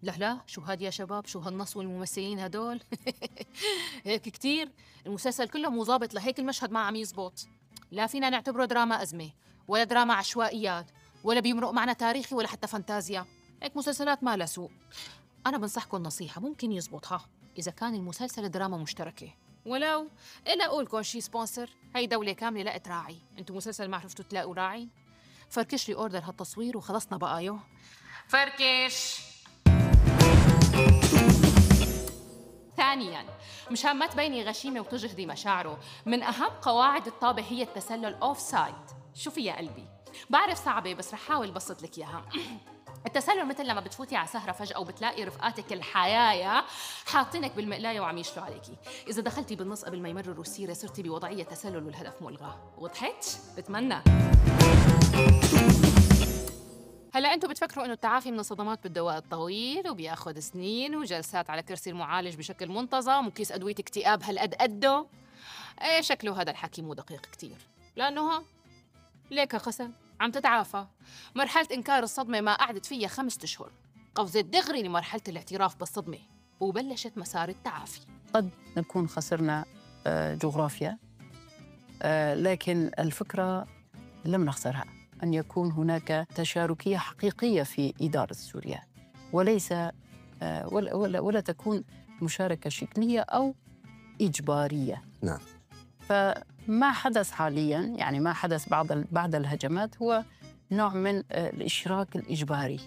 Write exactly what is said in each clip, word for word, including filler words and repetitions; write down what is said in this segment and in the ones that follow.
لا لا، شو هاد يا شباب؟ شو هالنص والممثلين هدول؟ هيك كتير. المسلسل كله مو ظابط، لهيك المشهد ما عم يزبط. لا فينا نعتبره دراما أزمة، ولا دراما عشوائيات، ولا بيمرق معنا تاريخي، ولا حتى فانتازيا. هيك مسلسلات ما لها سوق. أنا بنصحكم نصيحة ممكن يزبطها إذا كان المسلسل دراما مشتركة، ولو إلا أقولكم شي سبونسر. هي دولة كاملة لقت راعي، انتو مسلسل ما عرفتوا تلاقوا راعي؟ فركش لي أوردر هالتصوير وخلصنا بقى. يو فركش. ثانياً، مشان ما تبيني غشيمة وتجهدي مشاعره، من أهم قواعد الطابة هي التسلل أوف سايد. شوفي يا قلبي، بعرف صعبة بس رح حاول بسط لك إياها. التسلل مثل لما بتفوتي على سهرة فجأة وبتلاقي رفقاتك الحيايا حاطينك بالمقلاية وعم يشلوا عليكي. إذا دخلتي بالنص قبل ما يمرروا السيرة صرتي بوضعية تسلل والهدف ملغى. وضحت؟ بتمنى. هلا انتم بتفكروا انه التعافي من الصدمات بالدواء الطويل وبياخذ سنين وجلسات على كرسي المعالج بشكل منتظم وكيس ادويه اكتئاب هالقد قده؟ ايه شكله هذا الحكي مو دقيق كتير، لانه ها ليك قسم عم تتعافى. مرحله انكار الصدمه ما قعدت فيها خمسة اشهر، قفزت دغري لمرحله الاعتراف بالصدمه وبلشت مسار التعافي. قد نكون خسرنا جغرافيا، لكن الفكره لم نخسرها، أن يكون هناك تشاركية حقيقية في إدارة سوريا، وليس ولا, ولا, ولا تكون مشاركة شكلية أو إجبارية. نعم. فما حدث حالياً، يعني ما حدث بعد بعد الهجمات، هو نوع من الإشراك الإجباري،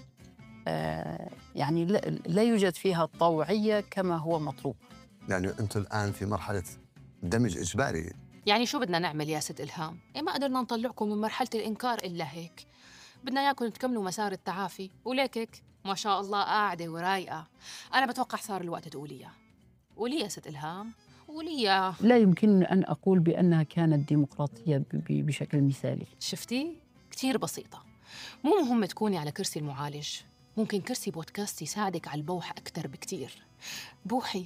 يعني لا يوجد فيها الطوعية كما هو مطلوب. يعني أنتم الآن في مرحلة دمج إجباري. يعني شو بدنا نعمل يا ست إلهام؟ إيه ما قدرنا نطلعكم من مرحلة الإنكار إلا هيك. بدنا إياكم تكملوا مسار التعافي، وليكك ما شاء الله قاعدة ورايقة. أنا بتوقع صار الوقت تقوليها. قولي يا ست إلهام، قولي يا. لا يمكن أن أقول بأنها كانت ديمقراطية بشكل مثالي. شفتي؟ كتير بسيطة. مو مهم تكوني على كرسي المعالج، ممكن كرسي بودكاست يساعدك على البوح أكتر بكتير. بوحي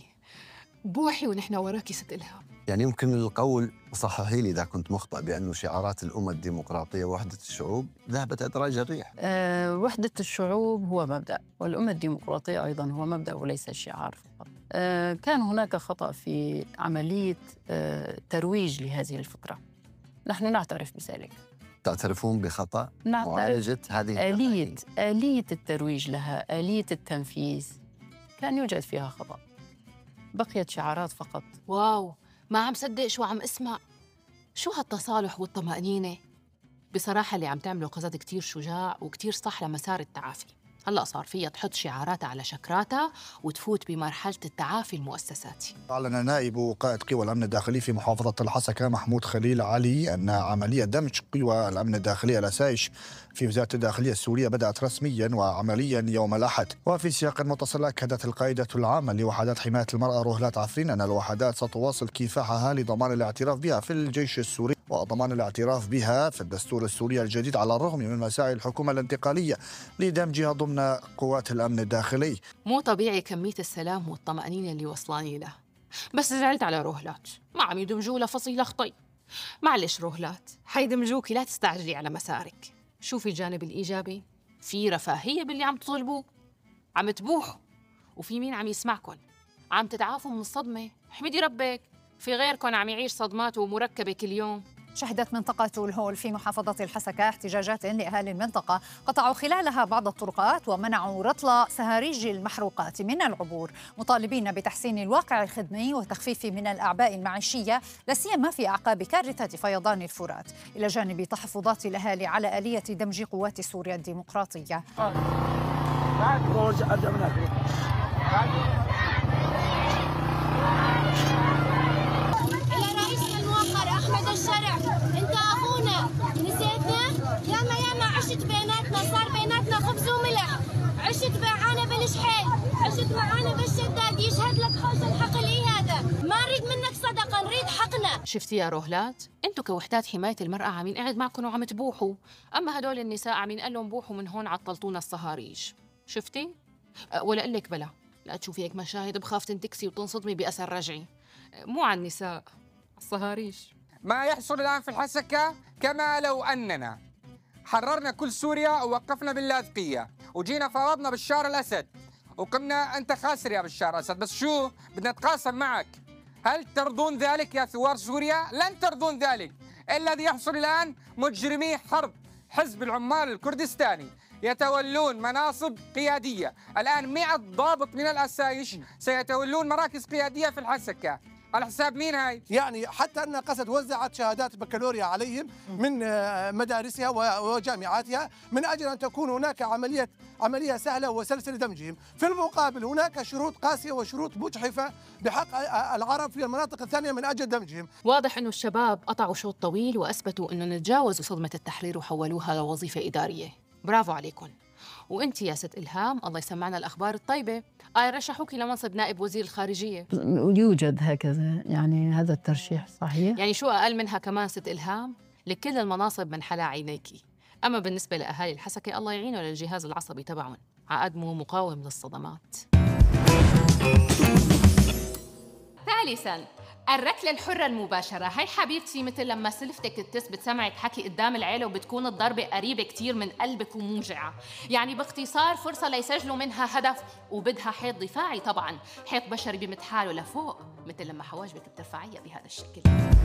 بوحي ونحن وراكي ست إلهام. يعني يمكن القول، صححي لي إذا كنت مخطئ، بأنه شعارات الأمة الديمقراطية ووحدة الشعوب ذهبت أدراج الريح. أه وحدة الشعوب هو مبدأ، والأمة الديمقراطية أيضاً هو مبدأ وليس شعار فقط. أه كان هناك خطأ في عملية أه ترويج لهذه الفكرة، نحن نعترف بذلك. تعترفون بخطأ معالجة هذه آلية آلية الترويج لها، آلية التنفيذ كان يوجد فيها خطأ، بقيت شعارات فقط. واو، ما عم صدق شو عم اسمع. شو هالتصالح والطمأنينة؟ بصراحة اللي عم تعمله قصد كتير شجاع وكتير صح لمسار التعافي. هلأ صار فيها تحط شعاراتها على شكراتها وتفوت بمرحلة التعافي المؤسساتي. أعلن نائب قائد قوى الأمن الداخلي في محافظة الحسكة محمود خليل علي أن عملية دمج قوى الأمن الداخلي الأسايش في وزارة الداخلية السورية بدأت رسمياً وعملياً يوم الأحد. وفي سياق متصل أكدت القائدة العامة لوحدات حماية المرأة روهلات عفرين أن الوحدات ستواصل كفاحها لضمان الاعتراف بها في الجيش السوري وضمان الاعتراف بها في الدستور السوري الجديد، على الرغم من مساعي الحكومة الانتقالية لدمجها ضمن قوات الأمن الداخلي. مو طبيعي كمية السلام والطمأنينة اللي وصلاني له، بس زعلت على روهلات، ما عم يدمجوا لها فصيلة خطي. معلش روهلات، حيدمجوكي، لا تستعجلي على مسارك. شوفي الجانب الإيجابي، في رفاهية باللي عم تطلبوه، عم تبوحوا، وفي مين عم يسمعكن، عم تتعافوا من الصدمة. احمدي ربك، في غيركن عم يعيش صدمات ومركبة كل يوم. شهدت منطقة الهول في محافظة الحسكة احتجاجات لأهالي المنطقة، قطعوا خلالها بعض الطرقات ومنعوا رطل سهاريج المحروقات من العبور، مطالبين بتحسين الواقع الخدمي وتخفيف من الأعباء المعيشية، لا سيما في أعقاب كارثة فيضان الفرات، إلى جانب تحفظات الأهالي على آلية دمج قوات سوريا الديمقراطية. الشرع، انت اخونا، نسيتنا؟ ياما ياما عشت بيناتنا، صار بيناتنا خبز وملح، عشت معانا بالشحيل، عشت معانا بالشداد، يشهد لك خوش الحق لي هذا، ما نريد منك صدقه، نريد حقنا. شفتي يا روهلات، انتو كوحدات حمايه المراه عم ينقعد معكم وعم تبوحوا، اما هدول النساء عم ينقال لهم بوحوا من هون عطلتونا الصهاريج. شفتي؟ أه ولا اقول لك بلا، لا تشوفي هيك مشاهد بخاف تنتكسي وتنصدمي باثر رجعي. مو على النساء، الصهاريج. ما يحصل الآن في الحسكة كما لو أننا حررنا كل سوريا ووقفنا باللاذقية وجينا فاوضنا بشار الأسد وقمنا أنت خاسر يا بشار أسد، بس شو بدنا نتقاسم معك. هل ترضون ذلك يا ثوار سوريا؟ لن ترضون ذلك. الذي يحصل الآن مجرمي حرب حزب العمال الكردستاني يتولون مناصب قيادية. الآن مئة ضابط من الأسايش سيتولون مراكز قيادية في الحسكة. على حساب مين هاي؟ يعني حتى أنها قصد وزعت شهادات بكالوريا عليهم من مدارسها وجامعاتها من أجل أن تكون هناك عملية عملية سهلة وسلسلة دمجهم. في المقابل هناك شروط قاسية وشروط مجحفة بحق العرب في المناطق الثانية من أجل دمجهم. واضح أنه الشباب قطعوا شوط طويل وأثبتوا أنه تجاوزوا صدمة التحرير وحولوها لوظيفة إدارية. برافو عليكم. وانت يا ست إلهام الله يسمعنا الأخبار الطيبة، آه رشحوكي لمنصب نائب وزير الخارجية. يوجد هكذا، يعني هذا الترشيح صحيح. يعني شو أقل منها كمان ست إلهام؟ لكل المناصب من حلا عينيكي. أما بالنسبة لأهالي الحسكة الله يعينه للجهاز العصبي تبعهم، عقد مو مقاوم للصدمات. ثالثاً الركلة الحرة المباشرة. هاي حبيبتي مثل لما سلفتك تتس بتسمعك حكي قدام العيلة وبتكون الضربة قريبة كتير من قلبك وموجعة. يعني باختصار فرصة ليسجلوا منها هدف، وبدها حيط دفاعي طبعاً، حيط بشري بمد حاله لفوق مثل لما حواجبك بترفعيها بهذا الشكل.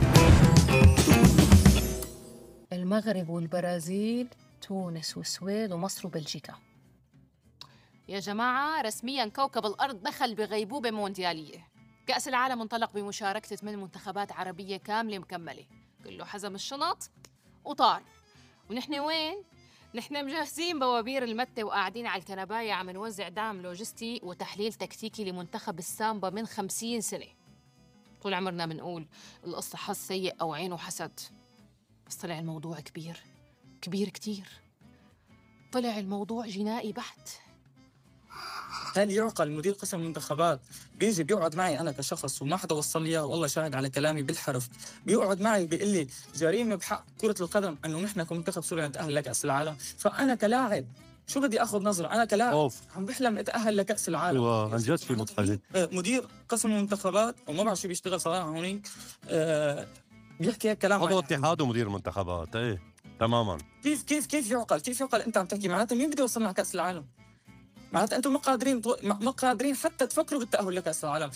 المغرب والبرازيل، تونس والسويد ومصر وبلجيكا. يا جماعة رسمياً كوكب الأرض دخل بغيبوبة مونديالية. كأس العالم انطلق بمشاركة ثمان منتخبات عربية كاملة مكملة، كله حزم الشنط وطار. ونحن وين؟ نحن مجهزين بوابير المتة وقاعدين على الكنباية عم نوزع دعم لوجستي وتحليل تكتيكي لمنتخب السامبا من خمسين سنة. طول عمرنا منقول القصة حظ سيء أو عين وحسد، بس طلع الموضوع كبير كبير كتير. طلع الموضوع جنائي بحت. هل يعقل مدير قسم المنتخبات بيجي بيقعد معي انا كشخص وما حدا وصل لي اياه والله شاهد على كلامي بالحرف، بيقعد معي بيقول لي جريمه بحق كره القدم انه نحن كمنتخب سوريا نتاهل لكاس العالم؟ فانا كلاعب شو بدي اخذ نظره؟ انا كلاعب أوف. عم بحلم اتاهل لكاس العالم. ايوه عن جد في مضحك. مدير قسم المنتخبات وما بعرف شو بيشتغل صراحه هونيك أه بيحكي هيك كلام عضو اتحاد ومدير المنتخبات. ايه تماما. كيف كيف كيف يعقل؟ كيف يعقل انت عم تحكي معناته مين بده يوصلنا على كاس العالم؟ معناتها انتم ما قادرين ما قادرين حتى تفكروا بالتأهل لكأس العالم.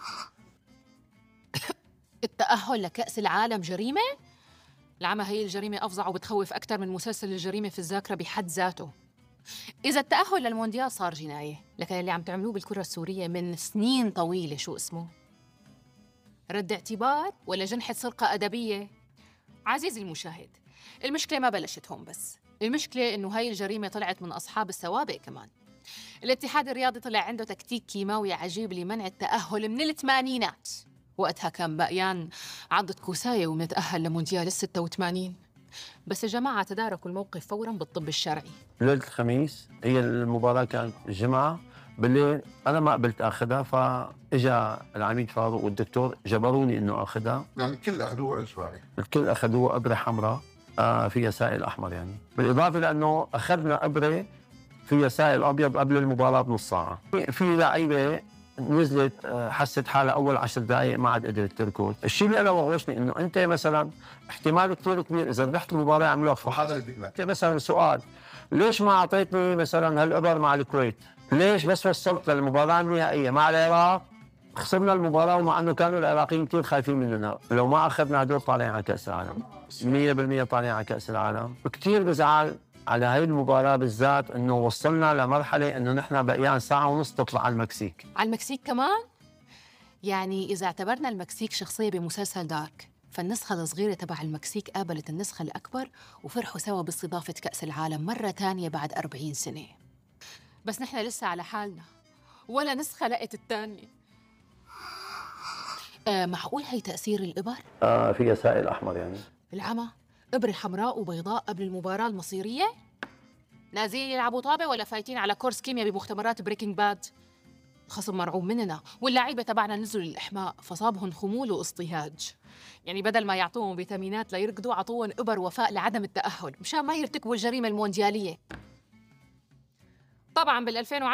التأهل لكأس العالم جريمة؟ العمى هي الجريمة أفظع وبتخوف أكثر من مسلسل الجريمة في الذاكرة بحد ذاته. إذا التأهل للمونديال صار جناية، لكن اللي عم تعملوه بالكرة السورية من سنين طويلة شو اسمه؟ رد اعتبار ولا جنحة سرقة أدبية؟ عزيزي المشاهد، المشكلة ما بلشت هون بس، المشكلة إنه هاي الجريمة طلعت من أصحاب السوابق كمان. الاتحاد الرياضي طلع عنده تكتيك كيماوي عجيب لمنع التأهل من الثمانينات، وقتها كان بقيان عضة كوساية ونتأهل لمونديال الستة وثمانين. بس يا جماعة تداركوا الموقف فوراً بالطب الشرعي. ليلة الخميس هي المباراة كانت الجمعة بالليل، أنا ما قبلت آخذها، فإجا العميد فاروق والدكتور جبروني إنه آخذها. يعني الكل أخذوها إسبوعي؟ الكل أخذوها إبرة حمراء آه فيها سائل أحمر، يعني بالإضافة لأنه أخذنا إبرة فيها سائل أبيض قبل المباراة بنص ساعة. في لعيبة نزلت حست حالها أول عشر دقائق ما عاد قدرت تركض. الشيء اللي أنا وغوشني إنه أنت مثلا احتمال كثير كبير إذا ربحت المباراة يعملوا لك فحص. أنت مثلا سؤال، ليش ما أعطيتني مثلا هالإبر مع الكويت؟ ليش بس وصلت للمباراة النهائية مع العراق خسرنا المباراة ومع أنه كانوا العراقيين كثير خايفين مننا؟ لو ما أخذنا هدول طالعين على كأس العالم، مية بالمية طالعين على كأس العالم. كثير بزعل على هاي المباراة بالذات إنه وصلنا لمرحلة إنه نحن بقيان ساعة ونص تطلع على المكسيك. على المكسيك كمان؟ يعني إذا اعتبرنا المكسيك شخصية بمسلسل دارك، فالنسخة الصغيرة تبع المكسيك قابلت النسخة الأكبر وفرحوا سوا باستضافة كأس العالم مرة تانية بعد أربعين سنة. بس نحن لسه على حالنا ولا نسخة لقت الثانية. آه معقول هي تأثير الإبر؟ آه فيها سائل أحمر يعني. العمى إبرة حمراء وبيضاء قبل المباراة المصيرية؟ نازلين يلعبوا طابة ولا فايتين على كورس كيمياء بمختبرات بريكنج باد؟ الخصم مرعوب مننا واللاعيبة تبعنا نزلوا للإحماء فصابهم خمول واصطهاج. يعني بدل ما يعطوهم فيتامينات ليركضوا عطوهم إبر وفاء لعدم التأهل مشان ما يرتكبوا الجريمة المونديالية. طبعاً بال ألفين